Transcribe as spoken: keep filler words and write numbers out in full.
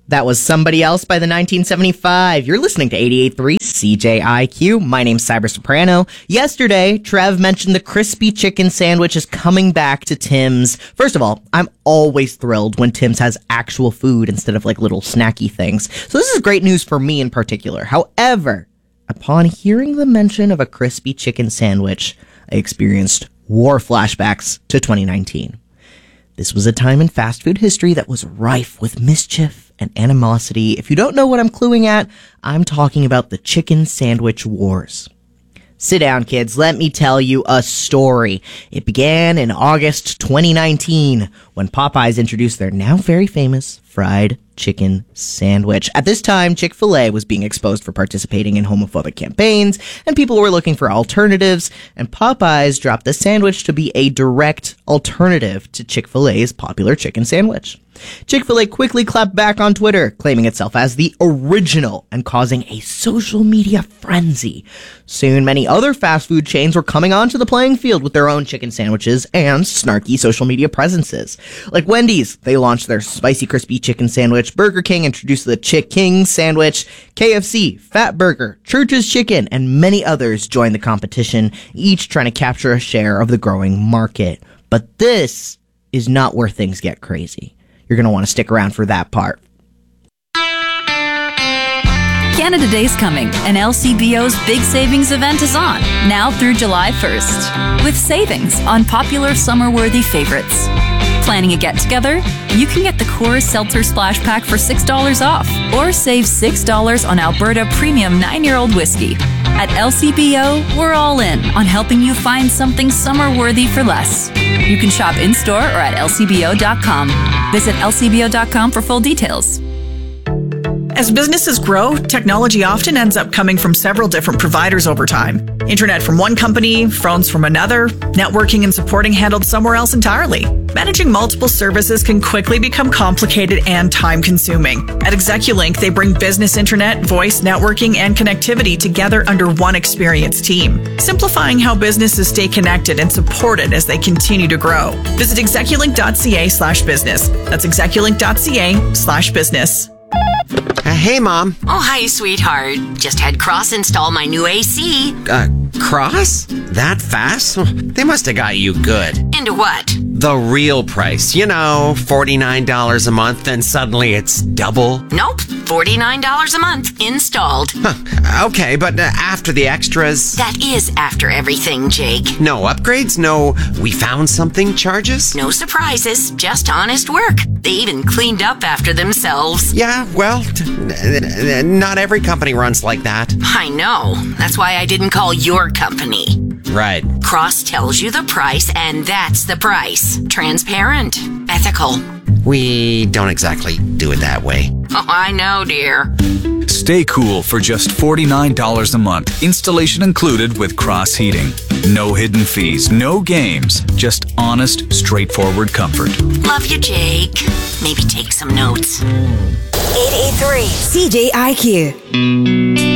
That was Somebody Else by the nineteen seventy-five. You're listening to eighty-eight point three C J I Q. My name's Cyber Soprano. Yesterday, Trev mentioned the crispy chicken sandwich is coming back to Tim's. First of all, I'm always thrilled when Tim's has actual food instead of like little snacky things. So this is great news for me in particular. However, upon hearing the mention of a crispy chicken sandwich, I experienced war flashbacks to twenty nineteen. This was a time in fast food history that was rife with mischief and animosity. If you don't know what I'm cluing at, I'm talking about the chicken sandwich wars. Sit down, kids. Let me tell you a story. It began in August twenty nineteen when Popeyes introduced their now very famous fried chicken sandwich. At this time, Chick-fil-A was being exposed for participating in homophobic campaigns, and people were looking for alternatives, and Popeyes dropped the sandwich to be a direct alternative to Chick-fil-A's popular chicken sandwich. Chick-fil-A quickly clapped back on Twitter, claiming itself as the original and causing a social media frenzy. Soon, many other fast food chains were coming onto the playing field with their own chicken sandwiches and snarky social media presences. Like Wendy's, they launched their spicy crispy chicken sandwich. Burger King introduced the Chick King sandwich. K F C, Fat Burger, Church's Chicken, and many others joined the competition, each trying to capture a share of the growing market. But this is not where things get crazy. You're going to want to stick around for that part. Canada Day's coming, and L C B O's big savings event is on, now through July first, with savings on popular summer-worthy favorites. Planning a get-together? You can get the Coors Seltzer Splash Pack for six dollars off, or save six dollars on Alberta Premium nine-year-old whiskey. At L C B O, we're all in on helping you find something summer-worthy for less. You can shop in-store or at L C B O dot com. Visit L C B O dot com for full details. As businesses grow, technology often ends up coming from several different providers over time. Internet from one company, phones from another, networking and supporting handled somewhere else entirely. Managing multiple services can quickly become complicated and time-consuming. At Execulink, they bring business internet, voice, networking, and connectivity together under one experienced team, simplifying how businesses stay connected and supported as they continue to grow. Visit execulink dot c a slash business. That's execulink dot c a slash business. Uh, hey, Mom. Oh, hi, sweetheart. Just had Cross install my new A C. Uh, Cross? That fast? They must have got you good. Into what? The real price. You know, forty-nine dollars a month, and suddenly it's double. Nope. forty-nine dollars a month installed. Huh. Okay, but uh, after the extras... That is after everything, Jake. No upgrades? No we found something charges? No surprises. Just honest work. They even cleaned up after themselves. Yeah, well, t- n- not every company runs like that. I know. That's why I didn't call your company. Right. Cross tells you the price, and that's the price. Transparent. Ethical. We don't exactly do it that way. Oh, I know, dear. Stay cool for just forty-nine dollars a month. Installation included with Cross Heating. No hidden fees, no games. Just honest, straightforward comfort. Love you, Jake. Maybe take some notes. eight eight three C J I Q.